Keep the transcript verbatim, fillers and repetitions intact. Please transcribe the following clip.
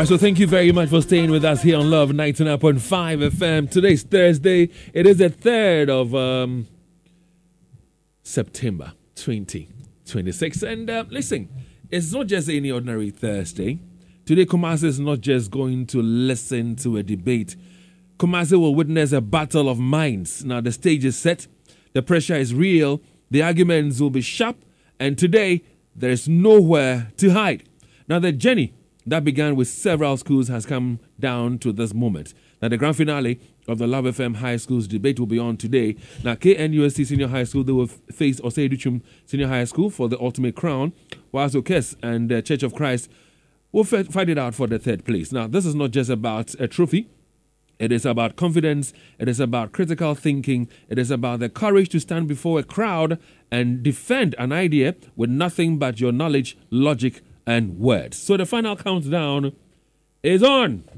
right, so thank you very much for staying with us here on Love ninety-nine point five F M. Today's Thursday. It is the third of um, September twenty twenty-six. And uh, listen, it's not just any ordinary Thursday. Today, Kumasi is not just going to listen to a debate. Kumasi will witness a battle of minds. Now, the stage is set. The pressure is real. The arguments will be sharp. And today, there is nowhere to hide. Now, the journey that began with several schools has come down to this moment. Now, the grand finale of the Love F M High Schools debate will be on today. Now, K N U S T Senior High School, they will face Osei Duchum Senior High School for the ultimate crown, whilst Okes and the Church of Christ will fight it out for the third place. Now, this is not just about a trophy. It is about confidence. It is about critical thinking. It is about the courage to stand before a crowd and defend an idea with nothing but your knowledge, logic, and words. So the final countdown is on.